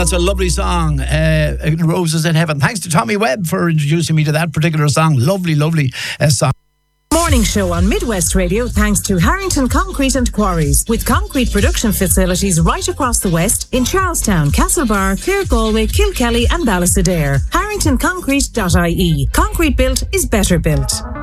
that's a lovely song, Roses in Heaven. Thanks to Tommy Webb for introducing me to that particular song. Lovely song. Morning show on Midwest Radio thanks to Harrington Concrete and Quarries, with concrete production facilities right across the West in Charlestown, Castlebar, Clare Galway, Kilkelly and Ballysadare. HarringtonConcrete.ie. Concrete built is better built.